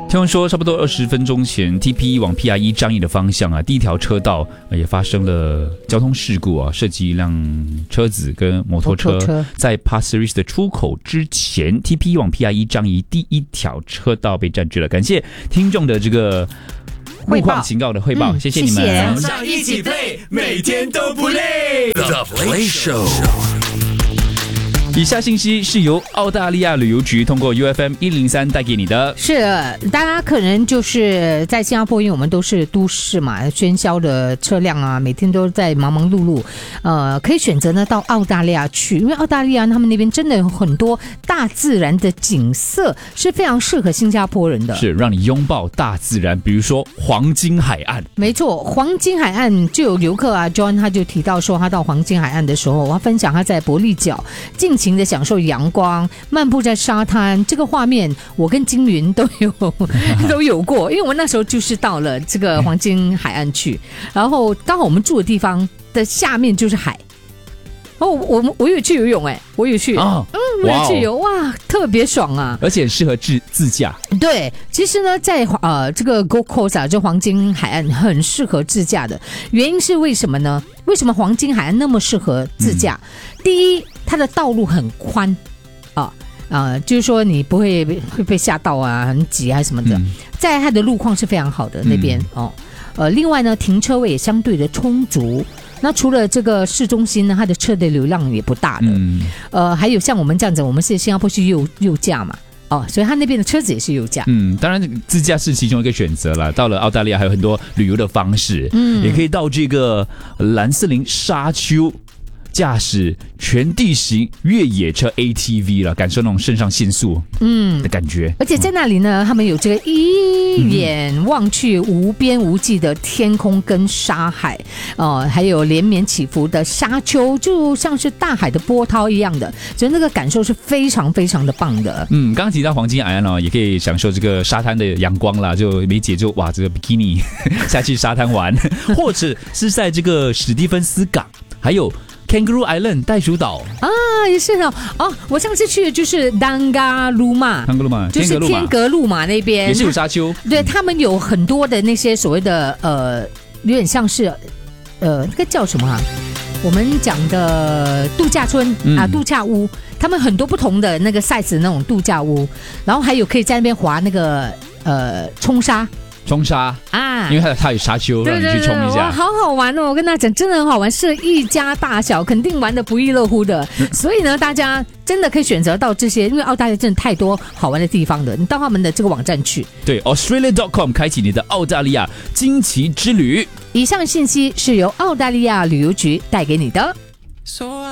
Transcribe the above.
听说差不多20分钟前 ，TP 往 PR1 张掖的方向啊，第一条车道也发生了交通事故啊，涉及一辆车子跟摩托车，在 Pasir Ris 的出口之前 ，TP 往 PR1 张掖第一条车道被占据了。感谢听众的这个路况警告的汇报，谢谢你们。 早上一起 play， 每天都不累。The Play Show。 以下信息是由澳大利亚旅游局通过 UFM 103带给你的。 是，大家可能就是在新加坡，因为我们都是都市嘛，喧嚣的车辆啊，每天都在忙忙碌碌。可以选择呢到澳大利亚去，因为澳大利亚他们那边真的有很多大自然的景色，是非常适合新加坡人的。 是让你拥抱大自然，比如说黄金海岸。 没错，黄金海岸就有游客啊 ，John 他就提到说，他到黄金海岸的时候，他分享他在伯利角尽情的享受阳光，漫步在沙滩，这个画面我跟金云都有过，因为我那时候就是到了这个黄金海岸去，然后刚好我们住的地方的下面就是海。哦，我有去游泳我有去，我有去游，哇，特别爽啊！ 而且适合自驾。 对，其实呢，在这个 Gold Coast 这黄金海岸很适合自驾的，原因是为什么呢？为什么黄金海岸那么适合自驾？第一，它的道路很宽就是说你不会被吓到啊，很挤啊什么的。再来，它的路况是非常好的那边另外呢，停车位也相对的充足。那除了这个市中心呢，它的车的流量也不大的。还有像我们这样子，我们是新加坡是右驾嘛，所以它那边的车子也是右驾。 当然自驾是其中一个选择了。到了澳大利亚还有很多旅游的方式，也可以到这个兰斯林沙丘驾驶全地形越野车 ATV 了，感受那种肾上腺素的感觉。 而且在那里呢，他们有这个一眼望去无边无际的天空跟沙海，还有连绵起伏的沙丘，就像是大海的波涛一样的，所以那个感受是非常非常的棒的。 刚刚提到黄金海岸也可以享受这个沙滩的阳光啦，就梅姐就哇这个比基尼下去沙滩玩，或者是在这个史蒂芬斯港，还有Kangaroo Island 袋鼠岛也是我上次去的就是丹嘎鲁马，就是天格鲁马那边也是有沙丘。 对，他们有很多的那些所谓的有点像是那个叫什么我们讲的度假村度假屋，他们很多不同的那个 size 的那种度假屋，然后还有可以在那边滑那个冲沙因为它有沙丘让你去冲一下，好好玩哦！我跟大家讲，真的很好玩，是一家大小肯定玩得不亦乐乎的。所以呢，大家真的可以选择到这些，因为澳大利亚真的太多好玩的地方了，你到他们的这个网站去。 对 ，Australia.com 开启你的澳大利亚惊奇之旅。 以上信息是由澳大利亚旅游局带给你的。